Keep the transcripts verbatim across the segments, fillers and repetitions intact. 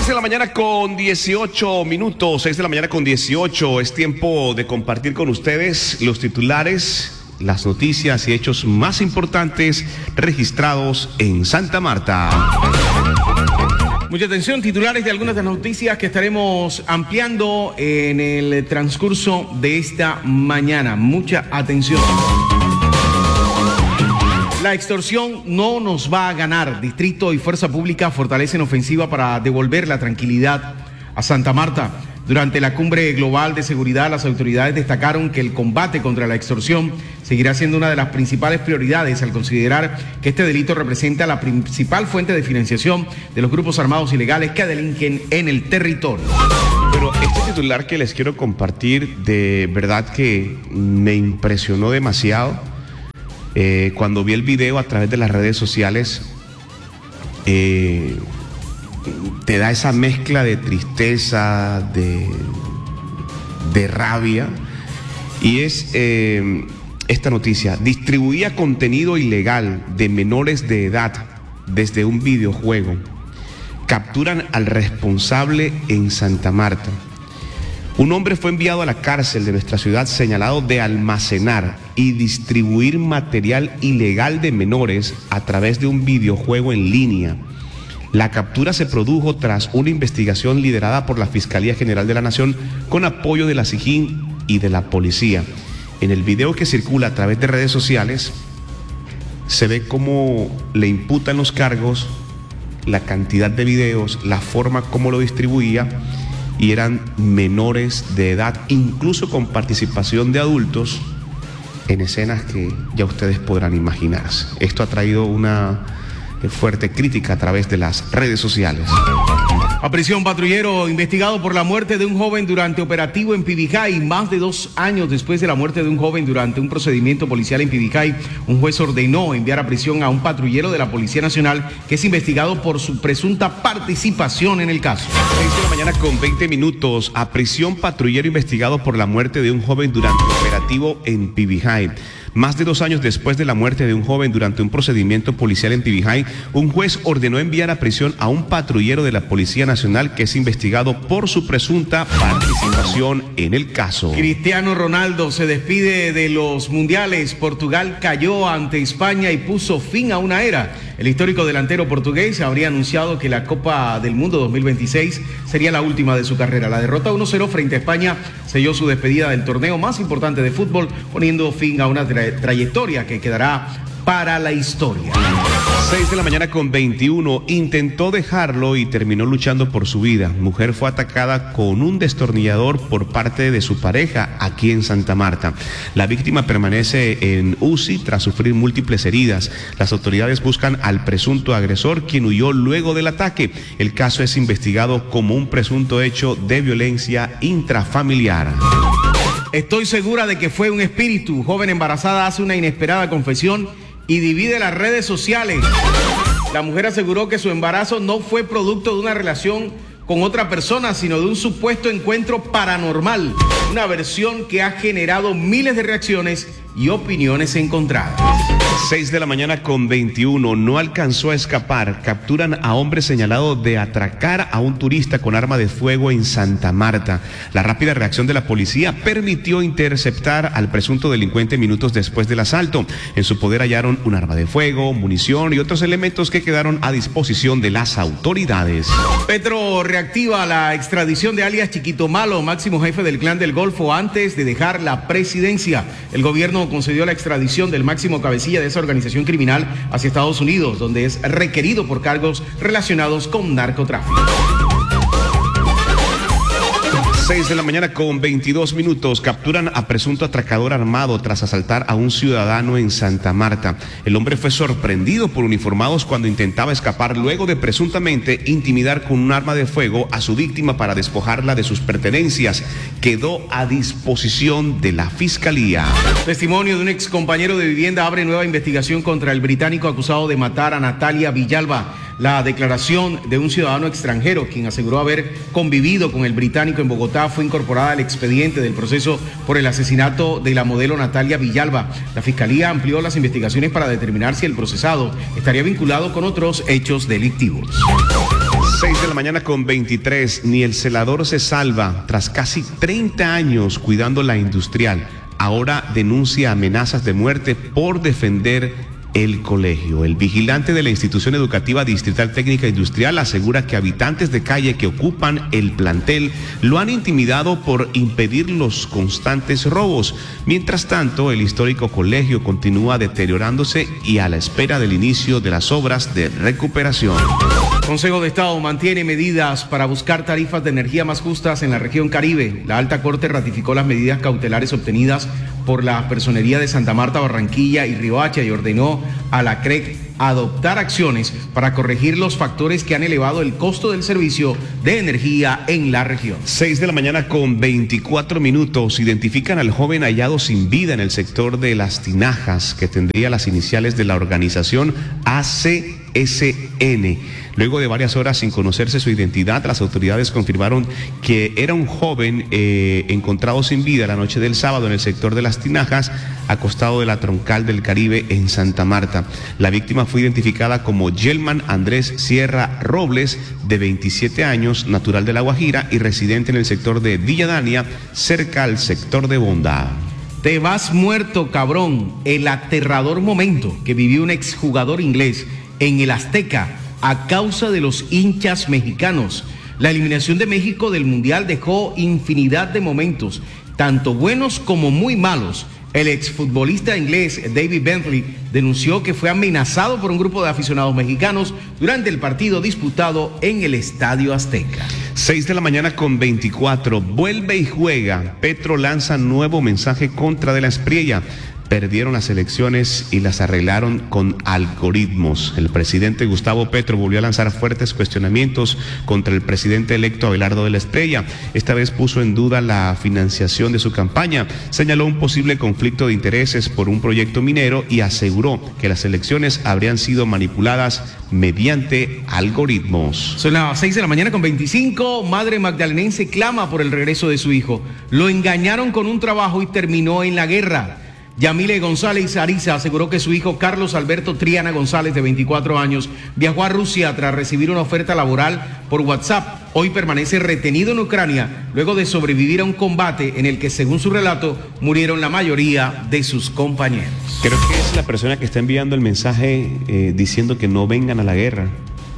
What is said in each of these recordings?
seis de la mañana con dieciocho minutos, seis de la mañana con dieciocho. Es tiempo de compartir con ustedes los titulares, las noticias y hechos más importantes registrados en Santa Marta. Mucha atención, titulares de algunas de las noticias que estaremos ampliando en el transcurso de esta mañana. Mucha atención. La extorsión no nos va a ganar. Distrito y Fuerza Pública fortalecen ofensiva para devolver la tranquilidad a Santa Marta. Durante la cumbre global de seguridad, las autoridades destacaron que el combate contra la extorsión seguirá siendo una de las principales prioridades al considerar que este delito representa la principal fuente de financiación de los grupos armados ilegales que delinquen en el territorio. Pero este titular que les quiero compartir, de verdad que me impresionó demasiado. Eh, cuando vi el video a través de las redes sociales, eh, te da esa mezcla de tristeza, de, de rabia, y es eh, esta noticia: distribuía contenido ilegal de menores de edad desde un videojuego. Capturan al responsable en Santa Marta. Un hombre fue enviado a la cárcel de nuestra ciudad señalado de almacenar y distribuir material ilegal de menores a través de un videojuego en línea. La captura se produjo tras una investigación liderada por la Fiscalía General de la Nación con apoyo de la SIJIN y de la policía. En el video que circula a través de redes sociales se ve cómo le imputan los cargos, la cantidad de videos, la forma como lo distribuía, y eran menores de edad, incluso con participación de adultos en escenas que ya ustedes podrán imaginarse. Esto ha traído una fuerte crítica a través de las redes sociales. A prisión patrullero investigado por la muerte de un joven durante operativo en Pibijay. Más de dos años después de la muerte de un joven durante un procedimiento policial en Pibijay, un juez ordenó enviar a prisión a un patrullero de la Policía Nacional que es investigado por su presunta participación en el caso. seis de la mañana con veinte minutos. A prisión patrullero investigado por la muerte de un joven durante operativo en Pibijay. Más de dos años después de la muerte de un joven durante un procedimiento policial en Pibijay, un juez ordenó enviar a prisión a un patrullero de la Policía Nacional que es investigado por su presunta participación en el caso. Cristiano Ronaldo se despide de los mundiales. Portugal cayó ante España y puso fin a una era. El histórico delantero portugués habría anunciado que la Copa del Mundo dos mil veintiséis sería la última de su carrera. La derrota uno cero frente a España selló su despedida del torneo más importante de fútbol, poniendo fin a una tra- trayectoria que quedará para la historia. seis de la mañana con veintiuno. Intentó dejarlo y terminó luchando por su vida. Mujer fue atacada con un destornillador por parte de su pareja aquí en Santa Marta. La víctima permanece en U C I tras sufrir múltiples heridas. Las autoridades buscan al presunto agresor, quien huyó luego del ataque. El caso es investigado como un presunto hecho de violencia intrafamiliar. Estoy segura de que fue un espíritu. Joven embarazada hace una inesperada confesión y divide las redes sociales. La mujer aseguró que su embarazo no fue producto de una relación con otra persona, sino de un supuesto encuentro paranormal. Una versión que ha generado miles de reacciones y opiniones encontradas. seis de la mañana con veintiuno. No alcanzó a escapar. Capturan a hombre señalado de atracar a un turista con arma de fuego en Santa Marta. La rápida reacción de la policía permitió interceptar al presunto delincuente minutos después del asalto. En su poder hallaron un arma de fuego, munición y otros elementos que quedaron a disposición de las autoridades. Petro reactiva la extradición de alias Chiquito Malo, máximo jefe del Clan del Golfo, antes de dejar la presidencia. El gobierno concedió la extradición del máximo cabecilla de esa organización criminal hacia Estados Unidos, donde es requerido por cargos relacionados con narcotráfico. seis de la mañana con veintidós minutos. Capturan a presunto atracador armado tras asaltar a un ciudadano en Santa Marta. El hombre fue sorprendido por uniformados cuando intentaba escapar luego de presuntamente intimidar con un arma de fuego a su víctima para despojarla de sus pertenencias. Quedó a disposición de la fiscalía. Testimonio de un ex compañero de vivienda abre nueva investigación contra el británico acusado de matar a Natalia Villalba. La declaración de un ciudadano extranjero, quien aseguró haber convivido con el británico en Bogotá, fue incorporada al expediente del proceso por el asesinato de la modelo Natalia Villalba. La Fiscalía amplió las investigaciones para determinar si el procesado estaría vinculado con otros hechos delictivos. seis de la mañana con veintitrés. Ni el celador se salva tras casi treinta años cuidando la industrial. Ahora denuncia amenazas de muerte por defender el colegio. El vigilante de la institución educativa distrital técnica industrial asegura que habitantes de calle que ocupan el plantel lo han intimidado por impedir los constantes robos. Mientras tanto, el histórico colegio continúa deteriorándose y a la espera del inicio de las obras de recuperación. Consejo de Estado mantiene medidas para buscar tarifas de energía más justas en la región Caribe. La Alta Corte ratificó las medidas cautelares obtenidas por la Personería de Santa Marta, Barranquilla y Riohacha y ordenó a la C R E C adoptar acciones para corregir los factores que han elevado el costo del servicio de energía en la región. seis de la mañana con veinticuatro minutos. Identifican al joven hallado sin vida en el sector de Las Tinajas, que tendría las iniciales de la organización A C S N. Luego de varias horas sin conocerse su identidad, las autoridades confirmaron que era un joven eh, encontrado sin vida la noche del sábado en el sector de Las Tinajas, acostado de la troncal del Caribe en Santa Marta. La víctima fue identificada como Yelman Andrés Sierra Robles, de veintisiete años, natural de La Guajira y residente en el sector de Villa Dania, cerca al sector de Bonda. Te vas muerto, cabrón. El aterrador momento que vivió un exjugador inglés en el Azteca a causa de los hinchas mexicanos. La eliminación de México del Mundial dejó infinidad de momentos, tanto buenos como muy malos. El exfutbolista inglés David Bentley denunció que fue amenazado por un grupo de aficionados mexicanos durante el partido disputado en el Estadio Azteca. seis de la mañana con veinticuatro. Vuelve y juega. Petro lanza nuevo mensaje contra de la Espriella. Perdieron las elecciones y las arreglaron con algoritmos. El presidente Gustavo Petro volvió a lanzar fuertes cuestionamientos contra el presidente electo Abelardo de la Espriella. Esta vez puso en duda la financiación de su campaña, señaló un posible conflicto de intereses por un proyecto minero y aseguró que las elecciones habrían sido manipuladas mediante algoritmos. Son las seis de la mañana con veinticinco. Madre magdalenense clama por el regreso de su hijo. Lo engañaron con un trabajo y terminó en la guerra. Yamile González Ariza aseguró que su hijo Carlos Alberto Triana González, de veinticuatro años, viajó a Rusia tras recibir una oferta laboral por WhatsApp. Hoy permanece retenido en Ucrania luego de sobrevivir a un combate en el que, según su relato, murieron la mayoría de sus compañeros. Creo que es la persona que está enviando el mensaje eh, diciendo que no vengan a la guerra.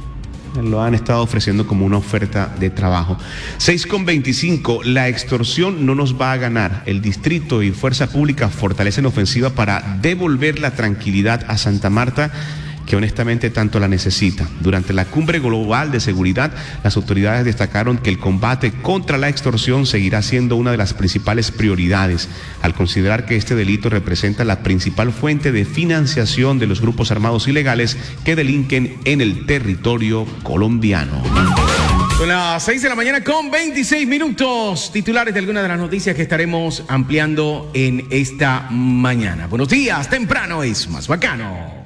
Lo han estado ofreciendo como una oferta de trabajo. seis con veinticinco. La extorsión no nos va a ganar. El distrito y fuerza pública fortalecen ofensiva para devolver la tranquilidad a Santa Marta, que honestamente tanto la necesita. Durante la cumbre global de seguridad, las autoridades destacaron que el combate contra la extorsión seguirá siendo una de las principales prioridades, al considerar que este delito representa la principal fuente de financiación de los grupos armados ilegales que delinquen en el territorio colombiano. Son las seis de la mañana con veintiséis minutos. Titulares de algunas de las noticias que estaremos ampliando en esta mañana. Buenos días, temprano es más bacano.